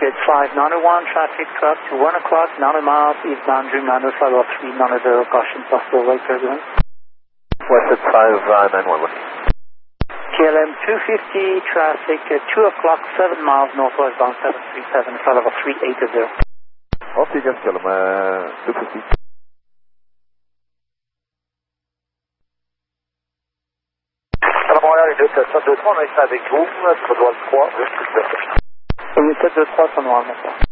Gate 5901, traffic truck to 1 o'clock, 90 miles, eastbound Dream 90503, 90, caution, possible wake turbulence. West at 591 looking. KLM 250, traffic at 2 o'clock, 7 miles northwest bound 737, flight level 380. Ok, gas KLM 250. Alors Montréal est 723, on est avec vous, Code 3, juste 723, son noir, bonsoir.